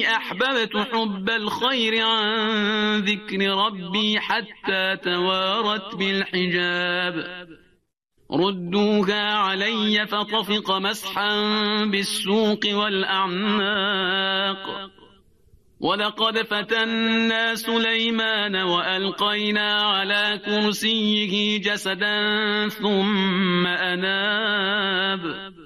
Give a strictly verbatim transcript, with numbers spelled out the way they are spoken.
إني أحببت حب الخير عن ذكر ربي حتى توارت بالحجاب ردوها علي فطفق مسحا بالسوق والأعناق ولقد فتنا سليمان وألقينا على كرسيه جسدا ثم أناب